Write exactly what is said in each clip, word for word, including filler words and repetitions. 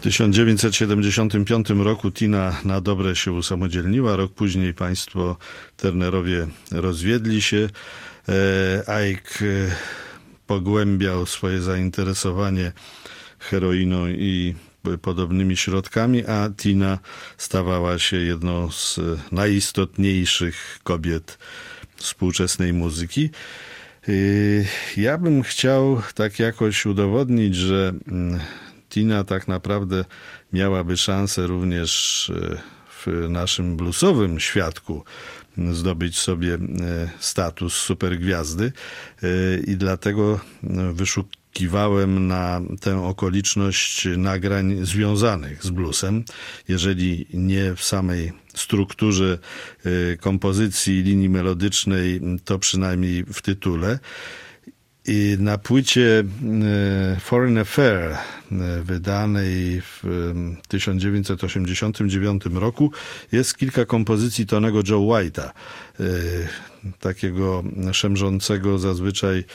tysiąc dziewięćset siedemdziesiątym piątym roku Tina na dobre się usamodzielniła. Rok później państwo Turnerowie rozwiedli się. Ike pogłębiał swoje zainteresowanie heroiną i podobnymi środkami, a Tina stawała się jedną z najistotniejszych kobiet współczesnej muzyki. Ja bym chciał tak jakoś udowodnić, że Tina tak naprawdę miałaby szansę również w naszym bluesowym świadku zdobyć sobie status supergwiazdy i dlatego wyszukiwałem na tę okoliczność nagrań związanych z bluesem. Jeżeli nie w samej strukturze kompozycji linii melodycznej, to przynajmniej w tytule. I na płycie Foreign Affair, wydanej w tysiąc dziewięćset osiemdziesiątym dziewiątym roku, jest kilka kompozycji Tonego Joe White'a, takiego szemrzącego zazwyczaj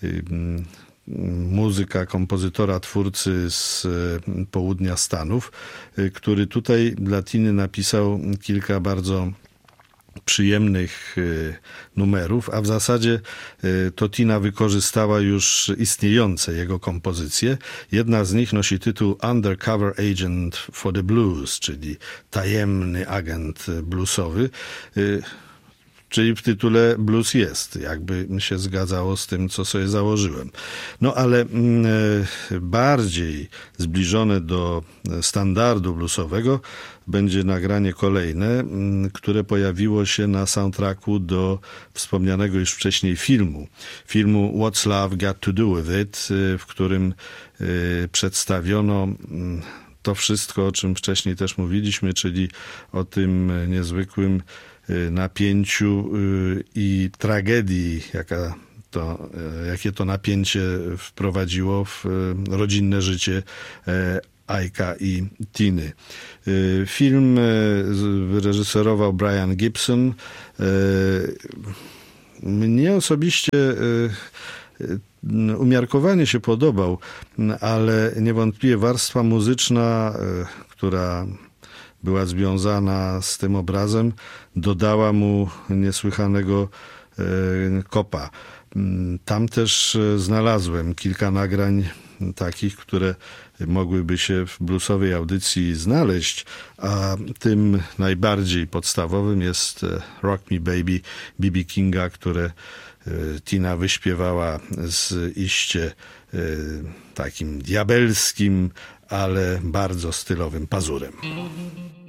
muzyka, kompozytora, twórcy z południa Stanów, który tutaj dla Tiny napisał kilka bardzo przyjemnych numerów, a w zasadzie to Tina wykorzystała już istniejące jego kompozycje. Jedna z nich nosi tytuł Undercover Agent for the Blues, czyli tajemny agent bluesowy. Czyli w tytule blues jest, jakby się zgadzało z tym, co sobie założyłem. No ale bardziej zbliżone do standardu bluesowego będzie nagranie kolejne, które pojawiło się na soundtracku do wspomnianego już wcześniej filmu. Filmu What's Love Got to Do With It, w którym przedstawiono to wszystko, o czym wcześniej też mówiliśmy, czyli o tym niezwykłym napięciu i tragedii, jaka to, jakie to napięcie wprowadziło w rodzinne życie Ike'a i Tiny. Film wyreżyserował Brian Gibson. Mnie osobiście umiarkowanie się podobał, ale niewątpliwie warstwa muzyczna, która była związana z tym obrazem, dodała mu niesłychanego kopa. Tam też znalazłem kilka nagrań takich, które mogłyby się w bluesowej audycji znaleźć, a tym najbardziej podstawowym jest Rock Me Baby B B Kinga, które Tina wyśpiewała z iście takim diabelskim, ale bardzo stylowym pazurem.